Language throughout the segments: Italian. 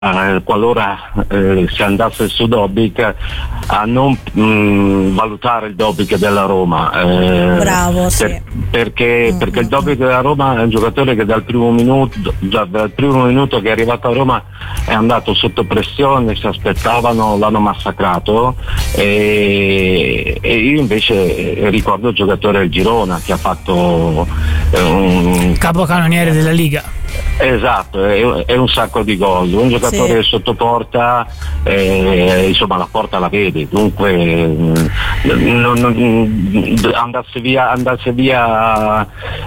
qualora si andasse su Dobbik, a non valutare il Dobbik della Roma. Bravo, sì. Perché il Dobbik della Roma è un giocatore che dal primo minuto che è arrivato a Roma è andato sotto pressione, si aspettavano, l'hanno massacrato, e io invece ricordo il giocatore del Girona che ha fatto capocannoniere della Liga. Esatto, è un sacco di gol, un giocatore sotto porta, insomma la porta la vede, dunque andasse via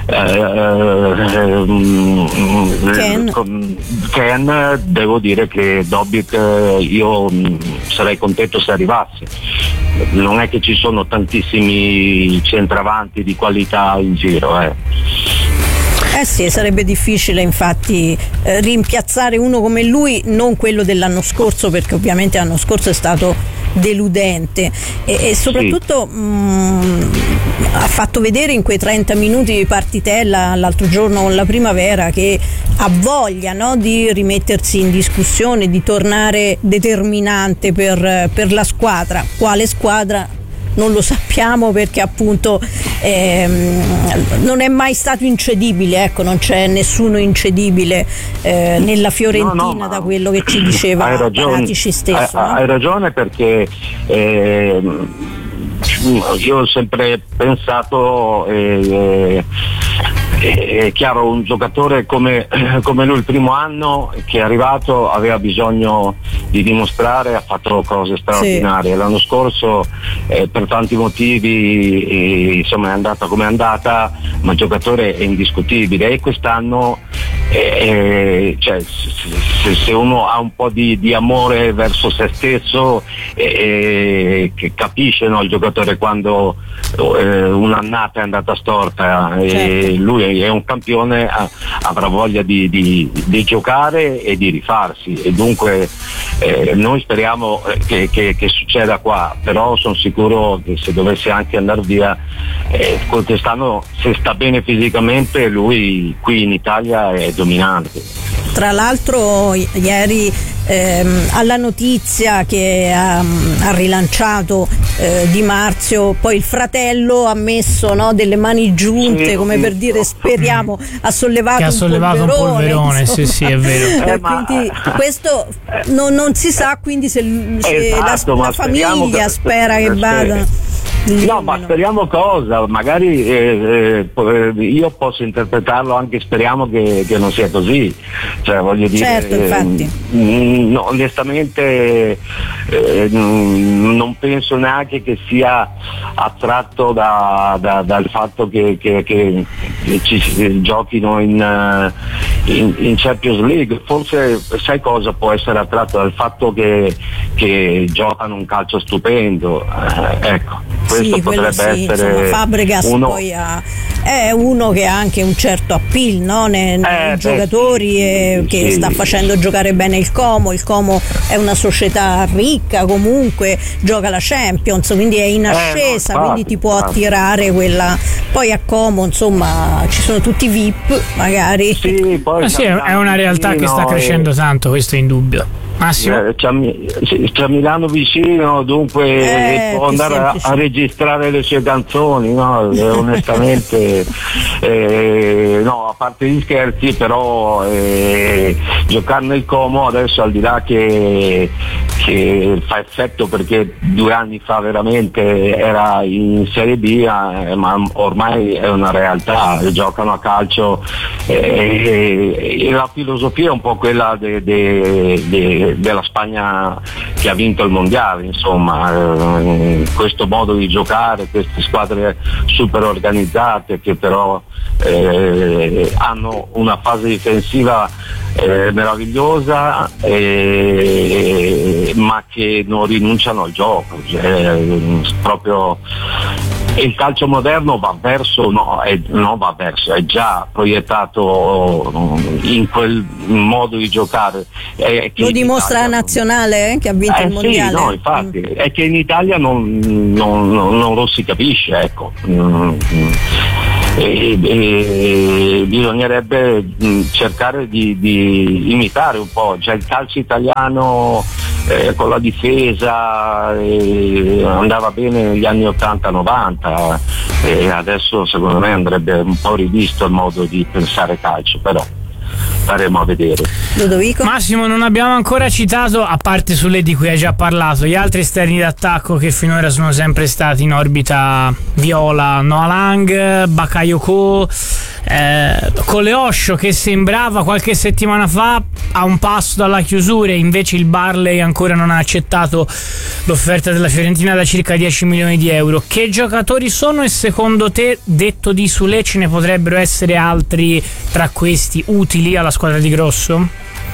Ken, devo dire che Dobbik io sarei contento se arrivasse. Non è che ci sono tantissimi centravanti di qualità in giro. Sì, sarebbe difficile infatti rimpiazzare uno come lui, non quello dell'anno scorso, perché ovviamente l'anno scorso è stato deludente e soprattutto ha fatto vedere in quei 30 minuti di partitella l'altro giorno con la Primavera che ha voglia, no, di rimettersi in discussione, di tornare determinante per la squadra. Quale squadra? Non lo sappiamo, perché appunto non è mai stato incedibile, ecco, non c'è nessuno incedibile nella Fiorentina, da quello che ci diceva Paratici stesso. Hai ragione, perché io ho sempre pensato, è chiaro, un giocatore come lui il primo anno che è arrivato aveva bisogno di dimostrare, ha fatto cose straordinarie. Sì. L'anno scorso per tanti motivi insomma è andata come è andata, ma il giocatore è indiscutibile, e quest'anno cioè, se uno ha un po' di amore verso se stesso, che capisce, no, il giocatore quando un'annata è andata storta, certo. Lui è un campione, avrà voglia di giocare e di rifarsi, e dunque noi speriamo che succeda qua, però sono sicuro che se dovesse anche andare via quest'anno, se sta bene fisicamente, lui qui in Italia è dominante. Tra l'altro ieri alla notizia che ha rilanciato Di Marzio, poi il fratello ha messo, no, delle mani giunte, come per dire speriamo, ha sollevato un polverone, sì, è vero. Quindi questo non si sa, quindi se esatto, la famiglia spera che vada. No, ma speriamo cosa? Magari io posso interpretarlo anche, speriamo che non sia così, cioè voglio dire, certo, infatti. No, onestamente non penso neanche che sia attratto dal fatto che ci giochino in Champions League. Forse sai cosa può essere attratto? Dal fatto che giocano un calcio stupendo, ecco. Questo potrebbe essere, insomma, Fabregas poi è uno che ha anche un certo appeal, no? nei giocatori, che sta facendo giocare bene il Como è una società ricca, comunque gioca la Champions, quindi è in ascesa, quindi ti può attirare quella. Poi a Como insomma ci sono tutti VIP magari. Sì, poi è una realtà che sta crescendo tanto, questo è indubbio. C'è Milano vicino, dunque può andare a registrare le sue canzoni, no? Onestamente no, a parte gli scherzi, però giocare nel Como adesso, al di là che fa effetto perché 2 anni fa veramente era in Serie B, ma ormai è una realtà, giocano a calcio, e la filosofia è un po' quella della Spagna che ha vinto il mondiale, insomma, questo modo di giocare, queste squadre super organizzate che però hanno una fase difensiva meravigliosa, ma che non rinunciano al gioco, proprio. E il calcio moderno è già proiettato in quel modo di giocare. Lo dimostra la nazionale che ha vinto il mondiale. Sì, no, infatti, è che in Italia non lo si capisce, ecco. bisognerebbe cercare di imitare un po', cioè il calcio italiano con la difesa andava bene negli anni 80-90 e adesso secondo me andrebbe un po' rivisto il modo di pensare calcio, però staremo a vedere. Ludovico? Massimo, non abbiamo ancora citato, a parte sulle di cui hai già parlato, gli altri esterni d'attacco che finora sono sempre stati in orbita viola: Noah Lang, Bakayoko, Coleoscio, che sembrava qualche settimana fa a un passo dalla chiusura, invece il Barley ancora non ha accettato l'offerta della Fiorentina da circa 10 milioni di euro. Che giocatori sono, e secondo te, detto di Sule, ce ne potrebbero essere altri tra questi utili alla squadra di Grosso?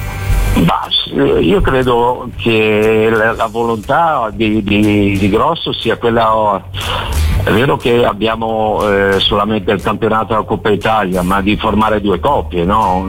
Io credo che la volontà di Grosso sia quella. È vero che abbiamo solamente il campionato della Coppa Italia, ma di formare due coppie, no?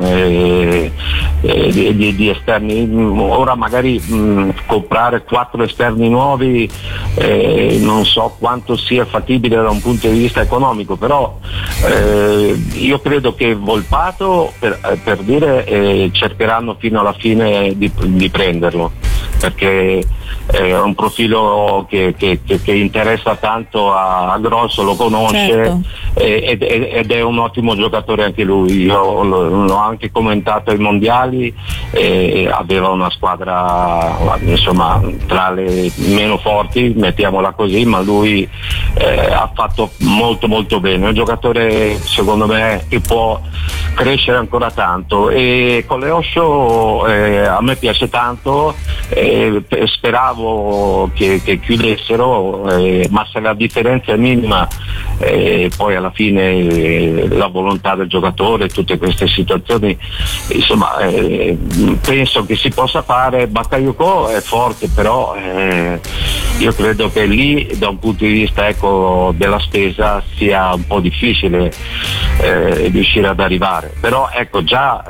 Di esterni. Ora magari comprare 4 esterni nuovi non so quanto sia fattibile da un punto di vista economico, però io credo che Volpato per dire cercheranno fino alla fine di prenderlo, perché è un profilo che interessa tanto a Grosso, lo conosce, certo. Ed è un ottimo giocatore anche lui. Io l'ho anche commentato ai mondiali, aveva una squadra insomma tra le meno forti, mettiamola così, ma lui ha fatto molto molto bene, è un giocatore secondo me che può crescere ancora tanto, e Coleoscio a me piace tanto, speravo che chiudessero, ma se la differenza è minima, poi alla fine la volontà del giocatore, tutte queste situazioni, insomma penso che si possa fare. Bakayoko è forte, però io credo che lì da un punto di vista della spesa sia un po' difficile riuscire ad arrivare, però ecco già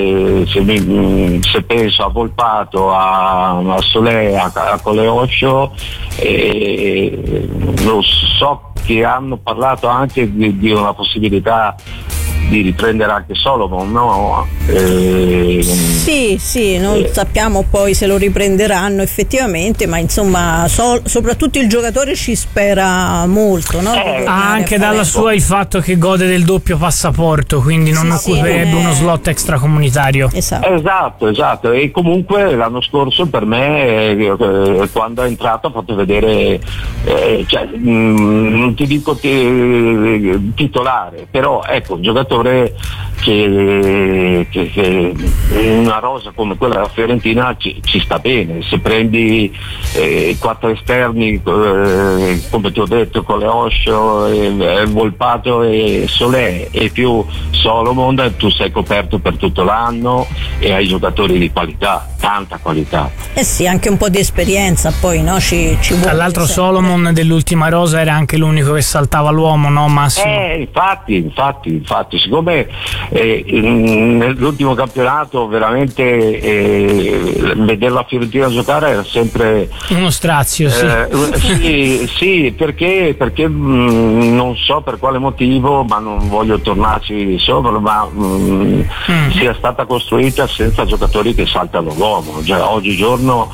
se penso a Volpato, a Solé, a Coleoscio, lo so che hanno parlato anche di una possibilità di riprendere anche Solomon, no? Sì, non sappiamo poi se lo riprenderanno effettivamente, ma insomma soprattutto il giocatore ci spera molto, no? Ha anche dalla sua il fatto che gode del doppio passaporto, quindi non occuperebbe uno slot extracomunitario. Esatto, e comunque l'anno scorso per me quando è entrato ha fatto vedere, non ti dico titolare, però ecco, un giocatore che una rosa come quella della Fiorentina ci sta bene. Se prendi 4 esterni come ti ho detto, Coleoscio, Volpato e Solé e più Solomon, tu sei coperto per tutto l'anno e hai giocatori di qualità, tanta qualità. Sì, anche un po' di esperienza poi, no? Ci vuole. Tra l'altro Solomon dell'ultima rosa era anche l'unico che saltava l'uomo, no Massimo? Infatti, siccome nell'ultimo campionato veramente vedere la Fiorentina giocare era sempre uno strazio, sì, perché non so per quale motivo, ma non voglio tornarci sopra, ma sia stata costruita senza giocatori che saltano l'uomo, cioè oggigiorno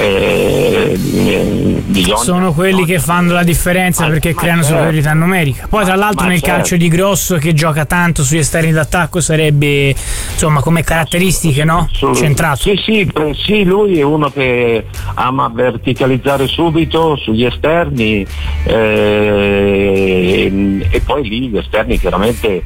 sono quelli che fanno la differenza, perché creano superiorità numerica. Poi tra l'altro nel calcio di Grosso, che gioca tanto sugli esterni d'attacco, sarebbe insomma come caratteristiche, no? Centrato. Sì, lui è uno che ama verticalizzare subito sugli esterni, e poi lì gli esterni chiaramente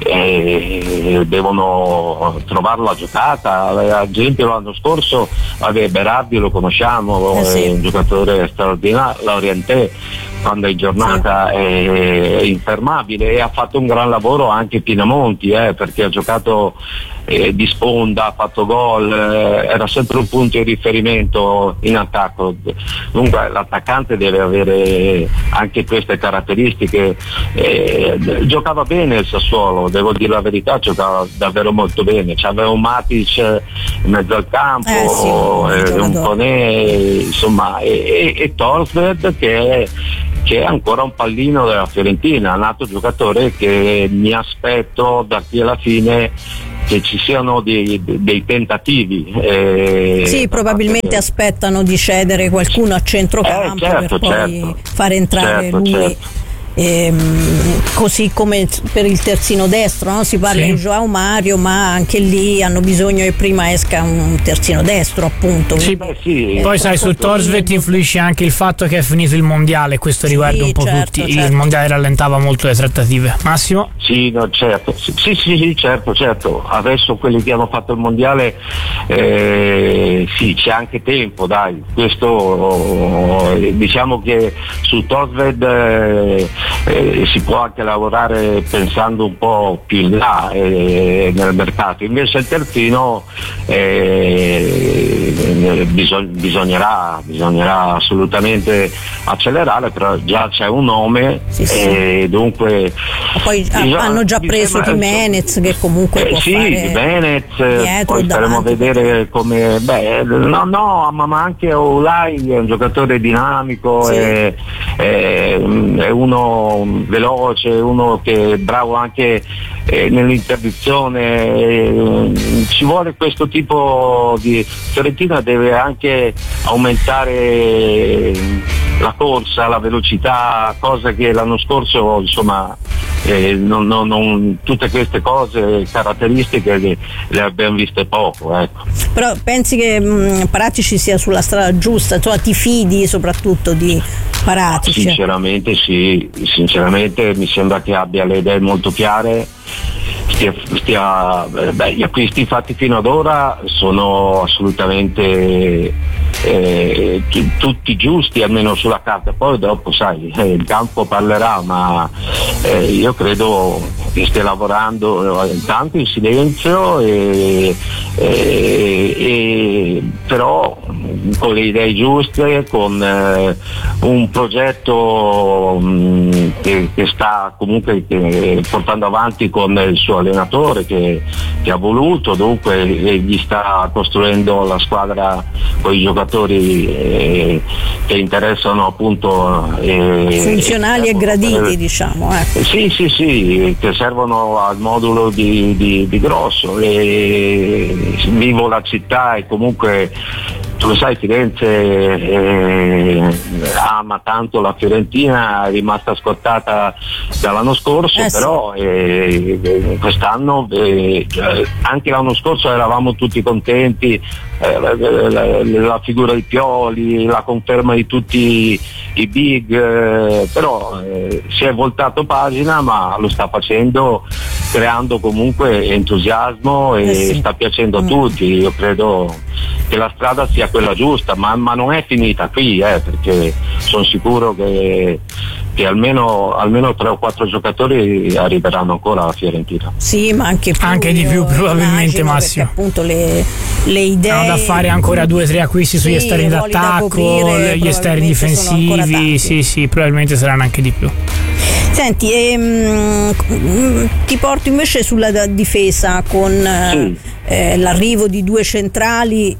devono trovare la giocata. Ad esempio l'anno scorso Berardi lo conosciamo, è un giocatore straordinario, Laurienté quando è in giornata è infermabile, e ha fatto un gran lavoro anche Pinamonti, perché ha giocato di sponda, ha fatto gol, era sempre un punto di riferimento in attacco. Dunque l'attaccante deve avere anche queste caratteristiche. Giocava bene il Sassuolo, devo dire la verità, giocava davvero molto bene, c'aveva un Matic in mezzo al campo, un Koné, insomma, e Torsved che che è ancora un pallino della Fiorentina, un altro giocatore che mi aspetto da qui alla fine che ci siano dei tentativi. Sì, probabilmente aspettano di cedere qualcuno a centrocampo per poi far entrare lui. Così come per il terzino destro, no? Si parla di João Mario, ma anche lì hanno bisogno che prima esca un terzino destro, appunto. Sì, poi sai, su Thorstvedt influisce anche il fatto che è finito il mondiale, questo riguarda un po' tutti. Il mondiale rallentava molto le trattative. Massimo? Sì, no, certo. Sì, certo. Adesso quelli che hanno fatto il mondiale, sì, c'è anche tempo, dai. Questo diciamo che su Thorstvedt si può anche lavorare pensando un po' più in là nel mercato. Invece il terzino bisognerà assolutamente accelerare, però già c'è un nome, e dunque poi hanno già preso Jimenez, che comunque può fare Jimenez, poi staremo a vedere come ma anche Olai è un giocatore dinamico, è uno veloce, uno che è bravo anche nell'interdizione. Ci vuole questo tipo di... Fiorentina deve anche aumentare la corsa, la velocità, cosa che l'anno scorso insomma non tutte queste cose caratteristiche le abbiamo viste poco, ecco. Però pensi che Paratici sia sulla strada giusta? Ti fidi soprattutto di Paratici? Sinceramente sì, mi sembra che abbia le idee molto chiare. Gli acquisti fatti fino ad ora sono assolutamente tutti giusti, almeno sulla carta, poi dopo sai il campo parlerà, ma io credo che stia lavorando intanto in silenzio però con le idee giuste, con un progetto che sta comunque portando avanti con il suo allenatore che ha voluto, dunque gli sta costruendo la squadra con i giocatori che interessano appunto funzionali e graditi, diciamo, ecco. Sì, che servono al modulo di Grosso, e vivo la città e comunque tu lo sai, Firenze ama tanto la Fiorentina, è rimasta scottata dall'anno scorso, però quest'anno, anche l'anno scorso eravamo tutti contenti, la figura di Pioli, la conferma di tutti i big, però si è voltato pagina, ma lo sta facendo creando comunque entusiasmo e sta piacendo a tutti. Io credo che la strada sia quella giusta, ma non è finita qui, perché sono sicuro che almeno 3 o 4 giocatori arriveranno ancora alla Fiorentina. Sì, ma anche di più probabilmente, Massimo. Appunto le idee hanno da fare ancora 2 o 3 acquisti sugli esterni d'attacco, gli esterni difensivi, sì, probabilmente saranno anche di più. Senti, ti porto invece sulla difesa con l'arrivo di 2 centrali.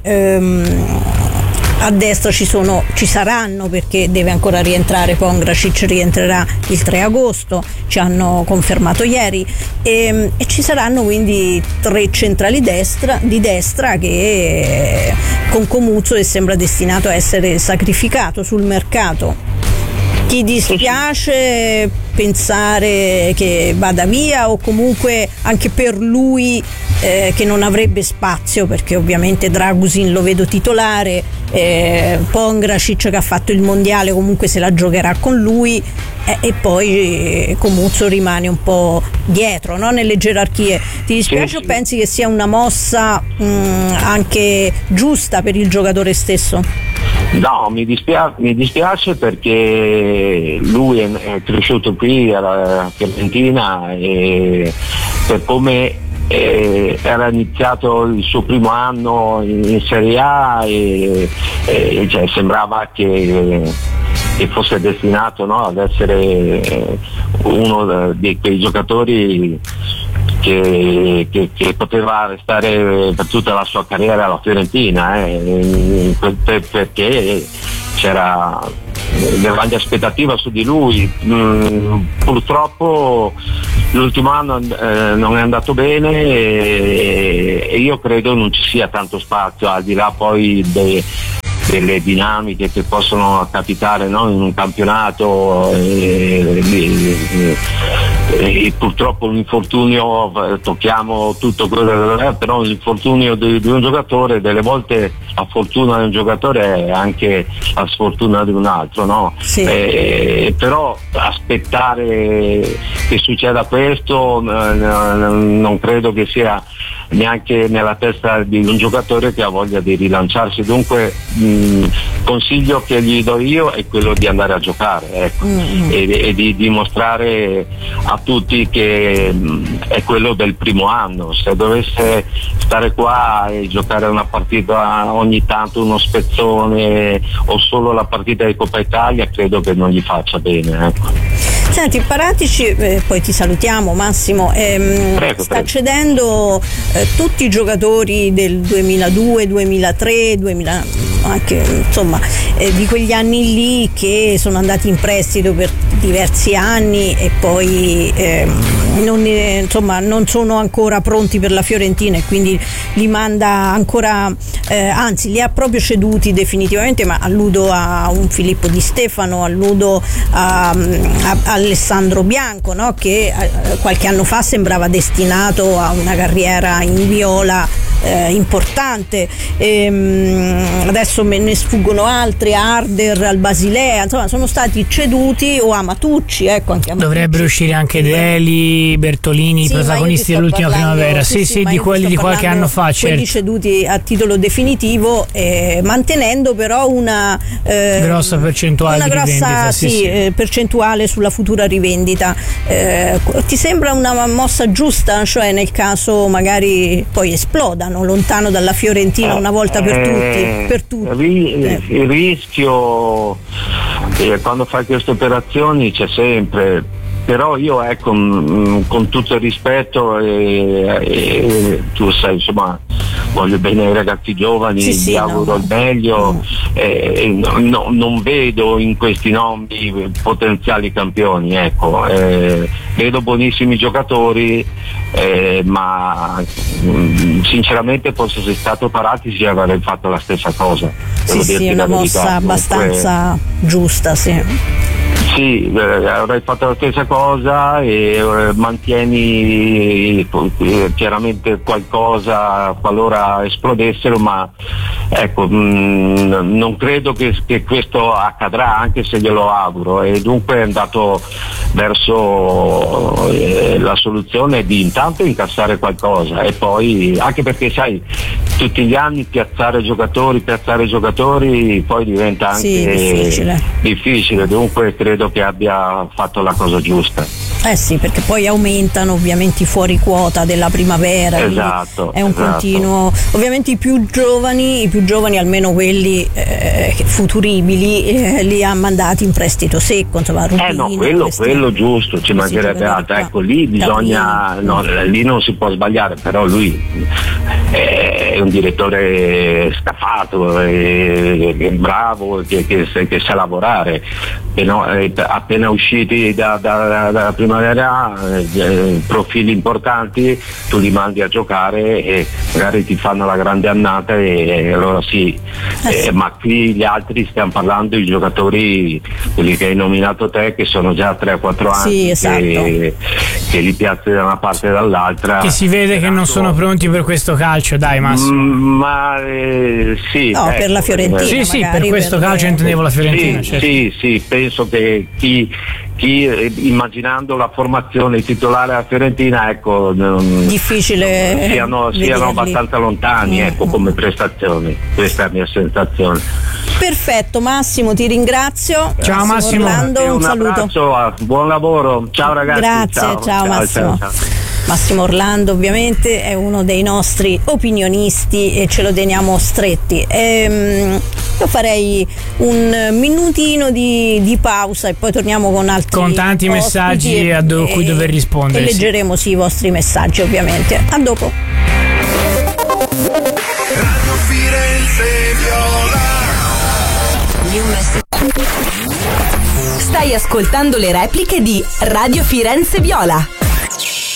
A destra ci saranno, perché deve ancora rientrare Pongracic, rientrerà il 3 agosto, ci hanno confermato ieri, e ci saranno quindi 3 centrali di destra che con Comuzzo, che sembra destinato a essere sacrificato sul mercato. Ti dispiace pensare che vada via, o comunque anche per lui che non avrebbe spazio, perché ovviamente Dragusin lo vedo titolare, Pongracic che ha fatto il mondiale comunque se la giocherà con lui, e poi Comuzzo rimane un po' dietro, no? Nelle gerarchie. Ti dispiace o pensi che sia una mossa anche giusta per il giocatore stesso? No, mi dispiace perché lui è cresciuto qui alla Fiorentina, e per come era iniziato il suo primo anno in Serie A, cioè, sembrava che fosse destinato, no, ad essere uno di quei giocatori che poteva restare per tutta la sua carriera alla Fiorentina, perché c'era grande aspettativa su di lui. Purtroppo l'ultimo anno non è andato bene e io credo non ci sia tanto spazio, al di là poi delle dinamiche che possono capitare, no? In un campionato e purtroppo l'infortunio, tocchiamo tutto quello che è, però l'infortunio di un giocatore, delle volte la fortuna di un giocatore è anche la sfortuna di un altro, no? Sì. Però aspettare che succeda questo non credo che sia neanche nella testa di un giocatore che ha voglia di rilanciarsi. Dunque consiglio che gli do io è quello di andare a giocare, ecco, e di dimostrare a tutti che è quello del primo anno. Se dovesse stare qua e giocare una partita ogni tanto, uno spezzone o solo la partita di Coppa Italia, credo che non gli faccia bene, ecco. Senti, Paratici, poi ti salutiamo Massimo, sta cedendo tutti i giocatori del 2002, 2003, 2000, anche insomma di quegli anni lì, che sono andati in prestito per diversi anni e poi non sono ancora pronti per la Fiorentina, e quindi li manda ancora, anzi li ha proprio ceduti definitivamente, ma alludo a un Filippo Di Stefano, alludo a Alessandro Bianco, no? Che qualche anno fa sembrava destinato a una carriera in viola importante, adesso me ne sfuggono altri, Arder al Basilea, insomma sono stati ceduti, o a Matucci, ecco, anche a Matucci. Dovrebbero uscire anche Deli, Bertolini, sì, i protagonisti dell'ultima primavera, sì, di quelli di qualche anno fa, certo. Quelli ceduti a titolo definitivo, mantenendo però una grossa percentuale di rivendita, sì. Percentuale sulla futura rivendita. Ti sembra una mossa giusta, cioè nel caso magari poi esplodano lontano dalla Fiorentina una volta per tutti? Il rischio quando fai queste operazioni c'è sempre, però io ecco, con tutto il rispetto, tu sai, insomma, voglio bene ai ragazzi giovani, gli auguro il meglio, non vedo in questi nomi potenziali campioni, ecco, vedo buonissimi giocatori, ma sinceramente fosse stato Paratici avrei fatto la stessa cosa. Sì, una mossa abbastanza giusta, sì. Sì, avrei fatto la stessa cosa e mantieni chiaramente qualcosa qualora esplodessero, ma ecco, non credo che questo accadrà, anche se glielo auguro, e dunque è andato verso la soluzione di intanto incassare qualcosa e poi, anche perché sai, tutti gli anni piazzare giocatori poi diventa anche difficile, dunque credo che abbia fatto la cosa giusta. Sì, perché poi aumentano ovviamente i fuori quota della primavera. Esatto. È un continuo. Ovviamente i più giovani, almeno quelli futuribili, li ha mandati in prestito secco, insomma, Rubino, quello giusto, ci mancherebbe altro. Ecco, lì bisogna, lì non si può sbagliare, però lui è un direttore scafato, è bravo, che sa lavorare, appena usciti da primavera, profili importanti, tu li mandi a giocare e magari ti fanno la grande annata e allora sì. Ma qui gli altri stiamo parlando di giocatori, quelli che hai nominato te, che sono già 3-4 anni, che li piazzi da una parte e dall'altra, che si vede che non sono pronti per questo calcio, dai Massimo. Per la Fiorentina, sì, per questo calcio intendevo la Fiorentina, certo. Sì, penso che chi immaginando la formazione titolare alla Fiorentina, ecco, difficile siano abbastanza lontani, ecco, come prestazioni. Questa è la mia sensazione. Perfetto, Massimo, ti ringrazio. Ciao Massimo. Orlando, un saluto. Abbraccio, buon lavoro, ciao ragazzi. Grazie, ciao Massimo. Ciao. Massimo Orlando ovviamente è uno dei nostri opinionisti e ce lo teniamo stretti. Io farei un minutino di pausa e poi torniamo con tanti messaggi a cui dover rispondere. E leggeremo i vostri messaggi, ovviamente. A dopo. Radio Firenze Viola. Stai ascoltando le repliche di Radio Firenze Viola.